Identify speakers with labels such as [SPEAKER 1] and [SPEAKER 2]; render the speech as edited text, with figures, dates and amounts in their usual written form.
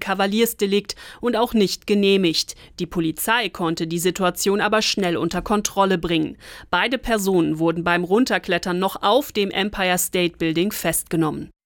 [SPEAKER 1] Kavaliersdelikt und auch nicht genehmigt. Die Polizei konnte die Situation aber schnell unter Kontrolle bringen. Beide Personen wurden beim Runterklettern noch auf dem Empire State Building festgenommen.